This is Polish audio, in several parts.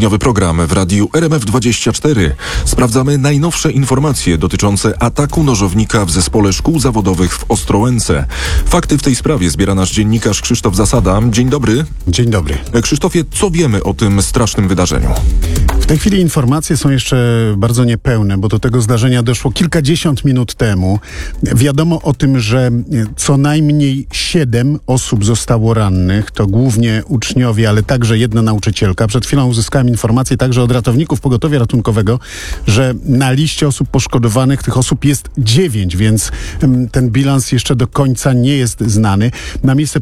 popołudniowy program w radiu RMF24. Sprawdzamy najnowsze informacje dotyczące ataku nożownika w zespole szkół zawodowych w Ostrołęce. Fakty w tej sprawie zbiera nasz dziennikarz Krzysztof Zasada. Dzień dobry. Dzień dobry. Krzysztofie, co wiemy o tym strasznym wydarzeniu? W tej chwili informacje są jeszcze bardzo niepełne, bo do tego zdarzenia doszło kilkadziesiąt minut temu. Wiadomo o tym, że co najmniej 7 osób zostało rannych. To głównie uczniowie, ale także jedna nauczycielka. Przed chwilą uzyskałem informację także od ratowników pogotowia ratunkowego, że na liście osób poszkodowanych tych osób jest 9, więc ten bilans jeszcze do końca nie jest znany. Na miejsce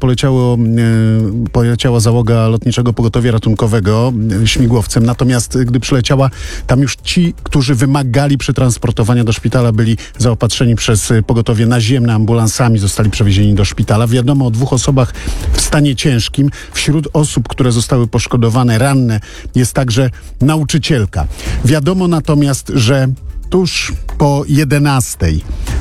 poleciała załoga lotniczego pogotowia ratunkowego śmigłowcem, natomiast gdy przyleciała, tam już ci, którzy wymagali przetransportowania do szpitala, byli zaopatrzeni przez pogotowie naziemne, ambulansami zostali przewiezieni do szpitala. Wiadomo o 2 osobach w stanie ciężkim. Wśród osób, które zostały poszkodowane, ranne, jest także nauczycielka. Wiadomo natomiast, że tuż po 11:00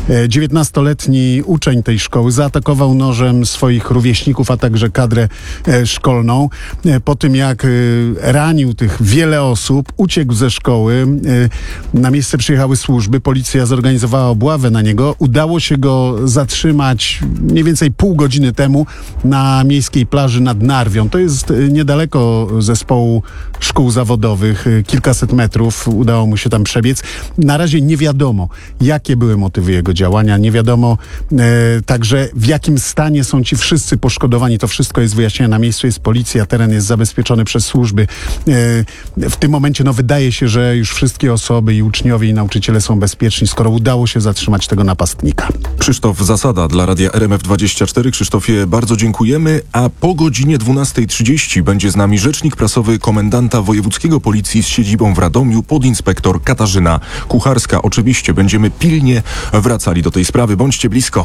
19-letni uczeń tej szkoły zaatakował nożem swoich rówieśników, a także kadrę szkolną. Po tym jak ranił tych wiele osób, uciekł ze szkoły. Na miejsce przyjechały służby, policja zorganizowała obławę na niego. Udało się go zatrzymać mniej więcej pół godziny temu na miejskiej plaży nad Narwią. To jest niedaleko zespołu szkół zawodowych, kilkaset metrów. Udało mu się tam przebiec. Na razie nie wiadomo, jakie były motywy jego działania. Nie wiadomo także, w jakim stanie są ci wszyscy poszkodowani. To wszystko jest wyjaśnione. Na miejscu jest policja, teren jest zabezpieczony przez służby. W tym momencie wydaje się, że już wszystkie osoby i uczniowie i nauczyciele są bezpieczni, skoro udało się zatrzymać tego napastnika. Krzysztof Zasada dla radia RMF24. Krzysztofie, bardzo dziękujemy, a po godzinie 12:30 będzie z nami rzecznik prasowy komendanta wojewódzkiego policji z siedzibą w Radomiu, podinspektor Katarzyna Kucharska. Oczywiście będziemy pilnie wracali do tej sprawy. Bądźcie blisko.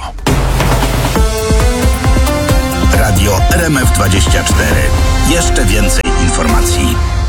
Radio RMF24. Jeszcze więcej informacji.